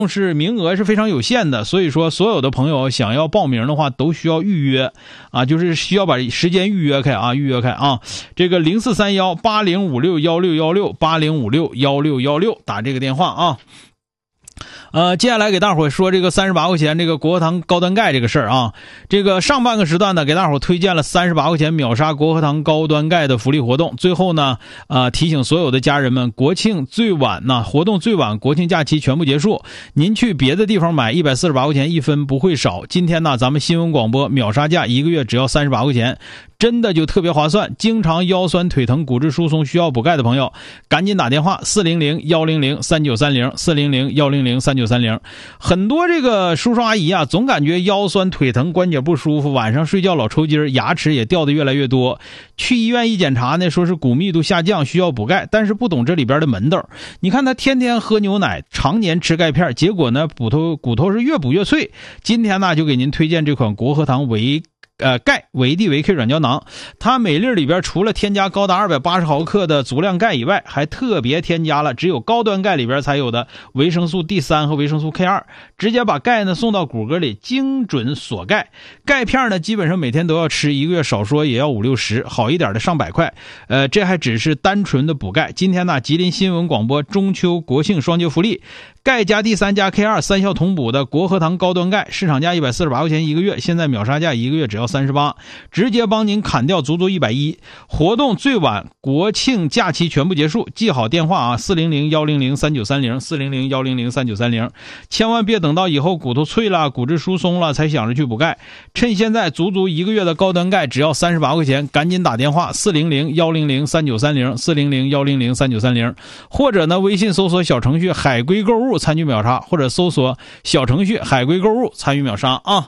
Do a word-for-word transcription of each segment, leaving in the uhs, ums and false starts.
是名额是非常有限的，所以说所有的朋友想要报名的话都需要预约啊，就是需要把时间预约开啊，预约开啊。这个零四三幺八零五六幺六幺六八零五六幺六幺六打这个电话啊。呃，接下来给大伙说这个三十八块钱这个国和堂高端钙这个事儿啊。这个上半个时段呢，给大伙推荐了三十八块钱秒杀国和堂高端钙的福利活动。最后呢，呃，提醒所有的家人们，国庆最晚呢，活动最晚国庆假期全部结束，您去别的地方买一百四十八块钱一分不会少。今天呢，咱们新闻广播秒杀价一个月只要三十八块钱。真的就特别划算，经常腰酸腿疼骨质疏松需要补钙的朋友赶紧打电话四零零一零零三九三零 四零零一零零三九三零。很多这个叔叔阿姨啊，总感觉腰酸腿疼关节不舒服，晚上睡觉老抽筋，牙齿也掉的越来越多，去医院一检查呢，说是骨密度下降需要补钙，但是不懂这里边的门道。你看他天天喝牛奶，常年吃钙片，结果呢骨头骨头是越补越脆。今天呢就给您推荐这款国和堂维呃，钙维 D 维 K 软胶囊，它每粒里边除了添加高达二百八十毫克的足量钙以外，还特别添加了只有高端钙里边才有的维生素 D 三 和维生素 K 二， 直接把钙呢送到骨骼里，精准锁钙。钙片呢基本上每天都要吃，一个月少说也要五六十，好一点的上百块。呃，这还只是单纯的补钙。今天呢，吉林新闻广播中秋国庆双节福利，钙加 D 三 加 K 二 三效同补的国和堂高端钙，市场价一百四十八块钱一个月，现在秒杀价一个月只要三十八，直接帮您砍掉足足一百一。活动最晚国庆假期全部结束，记好电话啊，四零零一零零三九三零 四零零一零零三九三零。千万别等到以后骨头脆了骨质疏松了才想着去补钙，趁现在足足一个月的高端钙只要三十八块钱，赶紧打电话四零零一零零三九三零 四零零一零零三九三零，或者呢微信搜索小程序海龟购物参与秒杀，或者搜索小程序海龟购物参与秒杀啊。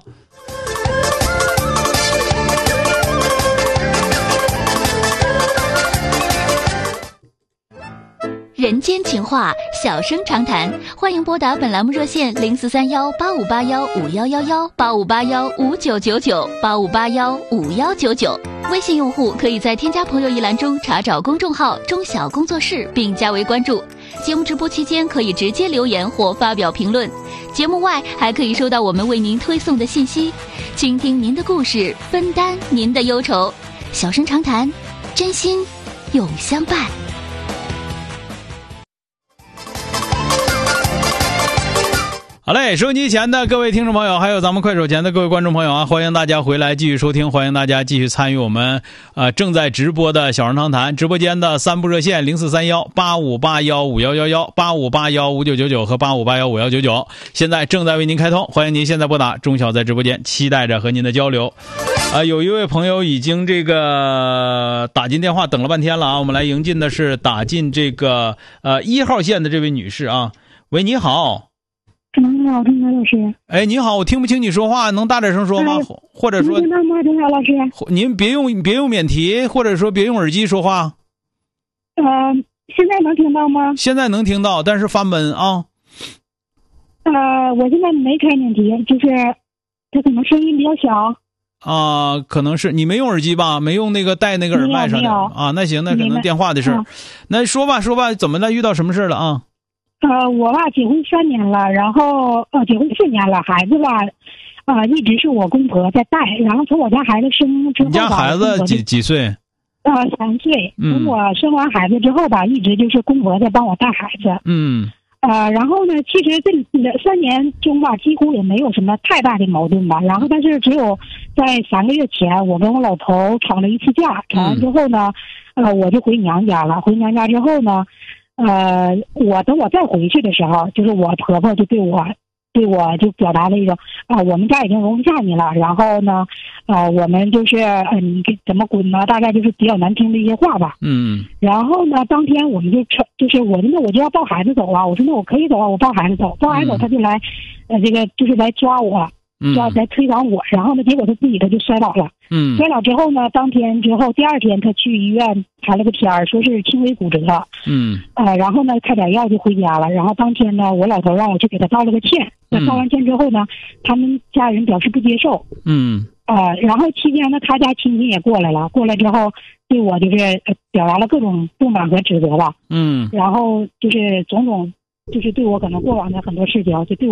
人间情话，小声长谈，欢迎拨打本栏目热线零四三幺八五八幺五幺幺幺八五八幺五九九九八五八幺五幺九九。微信用户可以在添加朋友一栏中查找公众号中小工作室并加为关注。节目直播期间可以直接留言或发表评论，节目外还可以收到我们为您推送的信息，倾听您的故事，分担您的忧愁。小声长谈，真心永相伴。 好嘞，收音机前的各位听众朋友，还有咱们快手前的各位观众朋友啊，欢迎大家回来继续收听，欢迎大家继续参与我们呃正在直播的小声长谈直播间的三部热线零四三幺八五八幺五幺幺幺八五八幺五九九九和八五八幺五幺九九，现在正在为您开通，欢迎您现在拨打，钟晓在直播间期待着和您的交流。啊、呃，有一位朋友已经这个打进电话等了半天了啊，我们来迎进的是打进这个呃一号线的这位女士啊，喂，你好。 你好，钟晓老师。 哎，你好，我听不清你说话，能大点声说吗？哎、或者说， 听到吗，钟晓老师？ 您别用别用免提，或者说别用耳机说话。 呃，现在能听到吗？ 现在能听到，但是发闷啊。 呃，我现在没开免提，就是它可能声音比较小。 啊、呃，可能是你没用耳机吧？没用那个带那个耳麦上的啊？那行，那可能电话的事儿。那说吧，说吧，怎么了？遇到什么事了啊？ 呃，我吧结婚三年了，然后呃结婚四年了，孩子吧，呃一直是我公婆在带，然后从我家孩子生之后吧， 你家孩子几几岁？ 呃三岁。从我生完孩子之后吧，一直就是公婆在帮我带孩子。 嗯。 呃，然后呢，其实这三年中吧，几乎也没有什么太大的矛盾吧。然后，但是只有在三个月前，我跟我老头吵了一次架，吵完之后呢，呃，我就回娘家了。回娘家之后呢。呃，我等我再回去的时候，就是我婆婆就对我，对我就表达了一种啊、呃，我们家已经容不下你了。然后呢，呃，我们就是呃，你怎么滚呢？大概就是比较难听的一些话吧。 嗯。然后呢，当天我们就就是我那我就要抱孩子走啊，我说那我可以走啊，我抱孩子走，抱孩子走他就来，呃，这个就是来抓我。就要来推搡我，然后呢，结果他自己他就摔倒了。 嗯， 摔倒之后呢，当天之后，第二天他去医院排了个片儿，说是轻微骨折。 嗯， 呃，然后呢，开点药就回家了。然后当天呢，我老头让我去给他道了个歉。那道完歉之后呢，他们家人表示不接受。 嗯， 呃，然后期间呢，他家亲戚也过来了，过来之后对我就是表达了各种不满和指责吧。 嗯， 然后就是种种就是对我可能过往的很多事情，就对我